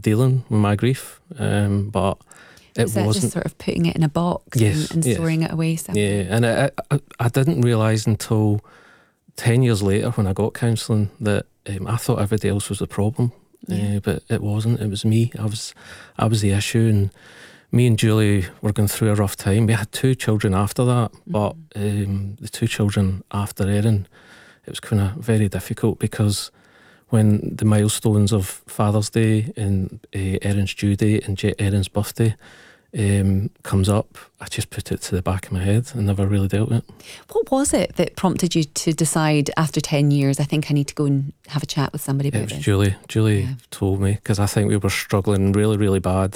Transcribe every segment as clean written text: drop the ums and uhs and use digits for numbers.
dealing with my grief, but it Is that wasn't. just sort of putting it in a box and storing it away separately? Yeah, and I didn't realise until 10 years later when I got counselling that I thought everybody else was the problem, but it wasn't. It was me. I was the issue, and me and Julie were going through a rough time. We had 2 children after that, but the 2 children after Erin, it was kind of very difficult because when the milestones of Father's Day and Erin's due date and Erin's birthday comes up, I just put it to the back of my head and never really dealt with it. What was it that prompted you to decide after 10 years, I think I need to go and have a chat with somebody about this? It was Julie. Julie told me, because I think we were struggling really, really bad.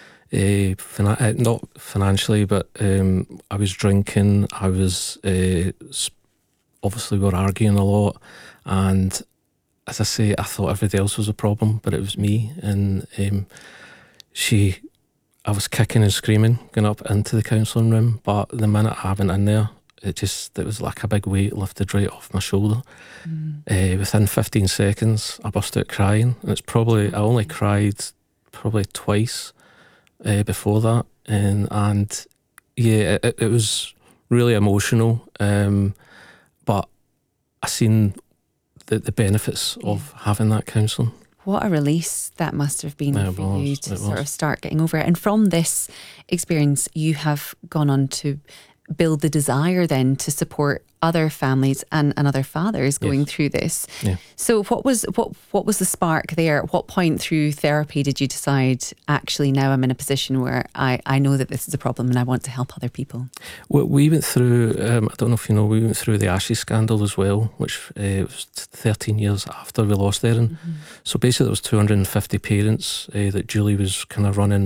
Not financially, but I was drinking. I was obviously we were arguing a lot, and as I say, I thought everybody else was a problem, but it was me. And I was kicking and screaming going up into the counselling room, but the minute I went in there, it was like a big weight lifted right off my shoulder. Within 15 seconds, I burst out crying, and I only cried probably twice before that, and it was really emotional, but I seen the benefits of having that counselling. What a release that must have been for you to sort of start getting over it. And from this experience, you have gone on to build the desire then to support other families and other fathers going through this. Yeah. So what was the spark there? At what point through therapy did you decide, actually now I'm in a position where I know that this is a problem and I want to help other people? Well, we went through, I don't know if you know, we went through the Ashes scandal as well, which was 13 years after we lost Erin. So basically there was 250 parents that Julie was kind of running